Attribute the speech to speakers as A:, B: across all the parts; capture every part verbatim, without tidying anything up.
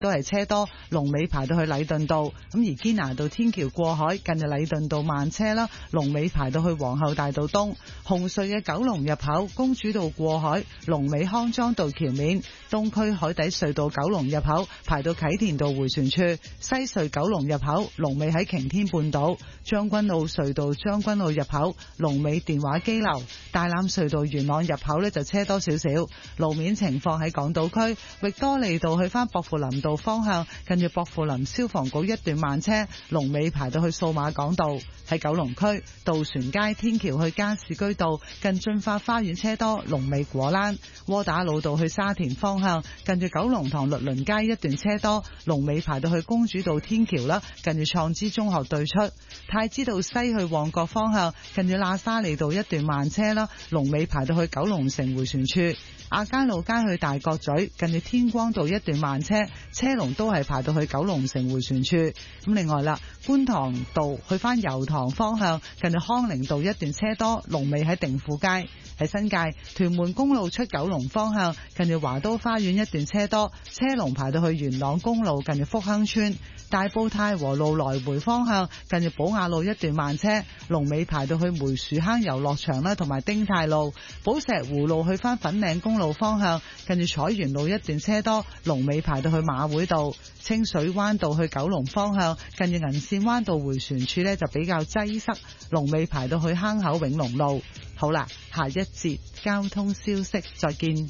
A: 都係車多，龍尾排到去禮頓道。咁而堅拿道天橋過海近住禮頓道慢車啦，龍尾排到去皇后大道東。紅隧嘅九龍入口公主道過海，龍尾康莊道橋面。東區海底隧道九龍入口排到啟田道回旋處。西隧九龍入口龍尾喺擎天半島。將軍澳隧道將軍澳入口龍尾電話機樓。大欖隧道元朗入口呢就車多少少。路面情況喺港島區域多利道去翻薄扶林道方向，近住薄扶林消防局一段慢車，龍尾排到去數碼港道。喺九龍區渡船街天橋去加士居道近駿發花園車多，龍尾果欄。窩打老道去沙田方向近住九龍塘律倫街一段車多，龍尾排到去公主道天橋啦，近住創知中學對出。太子道西去旺角方向近住喇沙利道一段慢車啦，龍尾排到去九龍城迴旋處。亞皆老街去大角咀近住天光道一段慢車，車龍都係排到去九龍城迴旋處。咁另外啦，觀塘道去翻油塘方向近住康寧道一段車多，龍尾喺定富街。喺新界屯門公路出九龍方向近住華都花園一段車多，車龍排到去元朗公路近住福亨村。大埔太和路來回方向近住寶雅路一段慢車，龍尾排到去梅樹坑遊樂場啦，同埋丁太路。寶石湖路去翻粉嶺公路方向近住彩園路一段車多，龍尾排到去馬會道。清水灣道去九龍方向近住銀線灣道回旋處呢就比較擠塞，龍尾排到去坑口永隆路。好啦，下一節交通消息再見。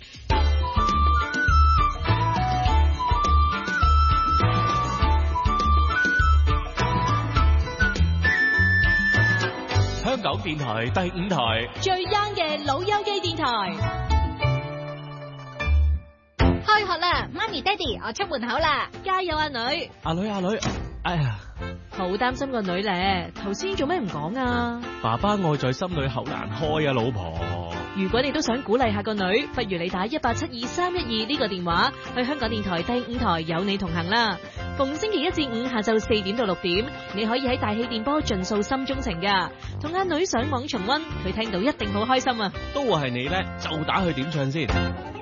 B: 香港電台第五台
C: 最 young 嘅老友記電台。開學啦，媽咪爹哋，我出門口啦，加油啊女！
B: 阿女阿女，哎呀，
C: 好擔心個女咧，頭先做咩唔講啊？
B: 爸爸愛在心裏口難開啊，老婆。
C: 如果你都想鼓勵下個女，不如你打一八七二三一二呢個電話去香港電台第五台有你同行啦。逢星期一至五下晝四點到六點，你可以喺大氣電波盡訴心中情噶，同阿女上網重溫，佢聽到一定好開心啊！
B: 都係你咧，就打去點唱先。